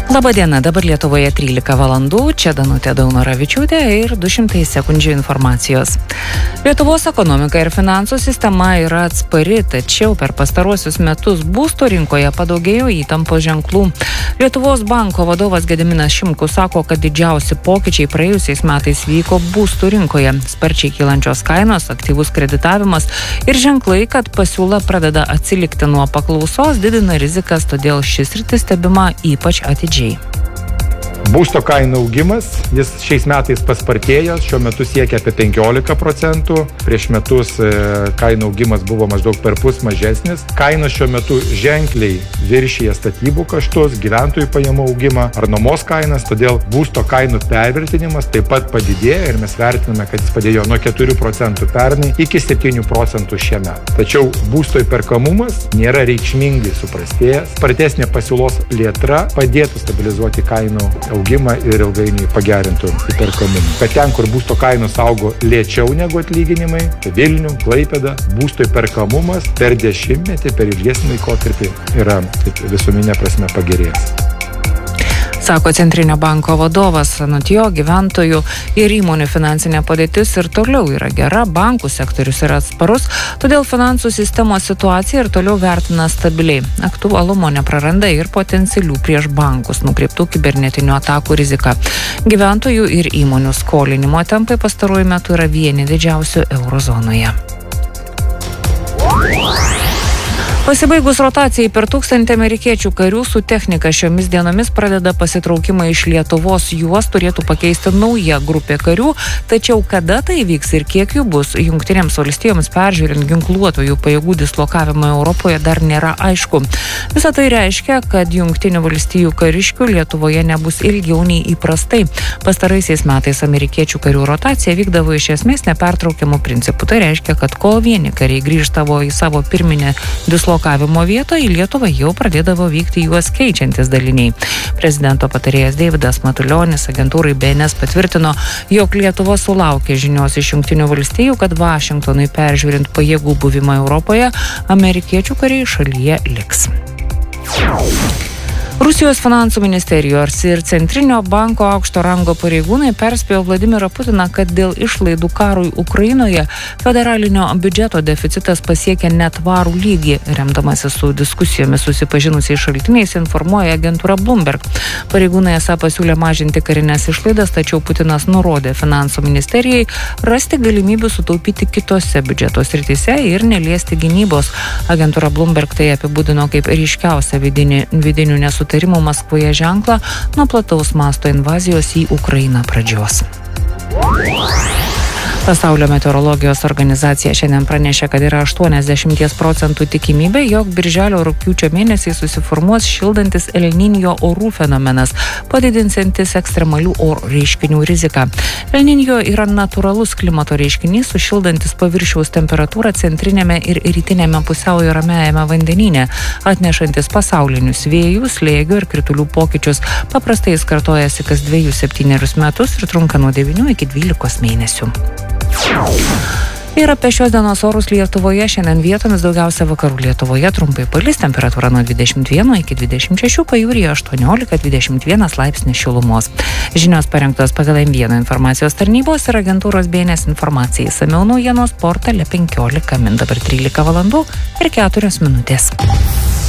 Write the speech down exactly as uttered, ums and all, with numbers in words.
Labadiena, dabar Lietuvoje trylika valandų, čia Danutė Daunoravičiūtė ir du šimtai sekundžių informacijos. Lietuvos ekonomika ir finansų sistema yra atspari, tačiau per pastaruosius metus būsto rinkoje padaugėjo įtampos ženklų. Lietuvos banko vadovas Gediminas Šimkus sako, kad didžiausi pokyčiai praėjusiais metais vyko būstų rinkoje. Sparčiai kylančios kainos, aktyvus kreditavimas ir ženklai, kad pasiūla pradeda atsilikti nuo paklausos, didina rizikas, todėl šis sritis stebima ypač atidžiai. Būsto kainų augimas, jis šiais metais paspartėjo, šiuo metu siekia apie penkiolika procentų, prieš metus kainų augimas buvo maždaug per pus mažesnis. Kainos šiuo metu ženkliai viršyje statybų kaštus, gyventojų pajamų augimą ar nuomos kainas, todėl būsto kainų pervertinimas taip pat padidėjo ir mes vertiname, kad jis padėjo nuo keturių procentų pernai iki septynių procentų šiemet. Tačiau būsto įperkamumas nėra reikšmingai suprastėjęs, spartesnė pasiūlos plėtra padėtų stabilizuoti kainų augimą ir ilgainiui pagerintų įperkamumą. Kad ten, kur būsto kainos augo lėčiau negu atlyginimai, tai Vilnių, Klaipėda, būsto įperkamumas per dešimtmetį, per ilgesnį laikotarpį yra visuminė prasme pagerėjęs. Sako Centrinio banko vadovas, anot jo gyventojų ir įmonių finansinė padėtis ir toliau yra gera, bankų sektorius yra atsparus, todėl finansų sistemos situacija ir toliau vertina stabiliai. Aktualumo nepraranda ir potencialių prieš bankus nukreiptų kibernetinių atakų rizika. Gyventojų ir įmonių skolinimo tempai pastaruoju metu yra vieni didžiausių eurozonoje. Pasibaigus rotacijai per tūkstantį amerikiečių karių su technika šiomis dienomis pradeda pasitraukimą iš Lietuvos. Juos turėtų pakeisti nauja grupė karių, tačiau kada tai vyks ir kiek jų bus, Jungtinėms valstijoms peržiūrint ginkluotojų pajėgų dislokavimą Europoje dar nėra aišku. Visą tai reiškia, kad Jungtinių valstijų kariškių Lietuvoje nebus ilgiau nei įprastai. Pastaraisiais metais amerikiečių karių rotacija vykdavo iš esmės nepertraukiamų principų. Tai reiškia, kad kol vieni kariai grįžtavo į savo pirminę dislokavimą Lokavimo vietoje į Lietuvą jau pradėdavo vykti juos keičiantis daliniai. Prezidento patarėjas Deividas Matulionis agentūrai B N S patvirtino, jog Lietuva sulaukė žinios iš Jungtinių valstijų, kad Vašingtonui peržiūrint pajėgų buvimą Europoje, amerikiečių kariai šalyje liks. Rusijos finansų ministerijos ir Centrinio banko aukšto rango pareigūnai perspėjo Vladimirą Putiną, kad dėl išlaidų karui Ukrainoje federalinio biudžeto deficitas pasiekia netvarų lygį. Remdamasis su diskusijomis susipažinusiais šaltiniais informuoja agentūra Bloomberg. Pareigūnai esą pasiūlė mažinti karinės išlaidas, tačiau Putinas nurodė finansų ministerijai rasti galimybių sutaupyti kitose biudžeto srityse ir neliesti gynybos. Agentūra Bloomberg tai apibūdino kaip ryškiausią vidinį, vidinių nesutarimų tarimų Maskvoje ženklą nuo plataus masto invazijos į Ukrainą pradžios. Pasaulio meteorologijos organizacija šiandien pranešė, kad yra aštuoniasdešimt procentų tikimybė, jog birželio rugpjūčio mėnesį susiformuos šildantis El Niño orų fenomenas, padidinsiantis ekstremalių oro reiškinių riziką. El Niño yra natūralus klimato reiškinys, sušildantis paviršiaus temperatūrą centrinėme ir rytinėme pusiaujo ramiajame vandenyne, atnešantis pasaulinius vėjų, slėgio ir kritulių pokyčius. Paprastai jis kartojasi kas dvejus septynerius metus ir trunka nuo devynių iki dvylikos mėnesių. Ir apie šios dienos orus Lietuvoje šiandien vietomis daugiausia vakarų Lietuvoje trumpai palis, temperatūra nuo dvidešimt vieno iki dvidešimt šešių, pajūryje aštuoniolika dvidešimt vienas laipsnis šilumos. Žinios parengtos pagal M vienas informacijos tarnybos ir agentūros B N S informacijai. Išsamiau naujienos portale penkiolika min, dabar trylika valandų ir keturios minutės.